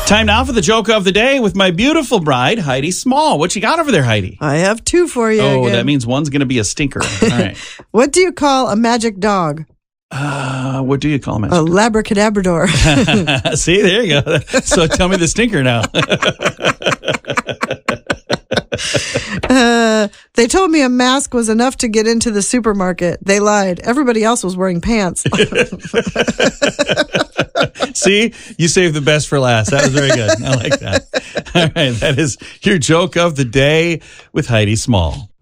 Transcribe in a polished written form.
Time now for the joke of the day with my beautiful bride, Heidi Small. What you got over there, Heidi? I have two for you. Oh, again. that means one's going to be a stinker. All right. What do you call a magic dog? What do you call him? A labracadabrador. See, there you go. So tell me the stinker now. They told me a mask was enough to get into the supermarket. They lied. Everybody else was wearing pants. See, you saved the best for last. That was very good. I like that. All right, that is your joke of the day with Heidi Small.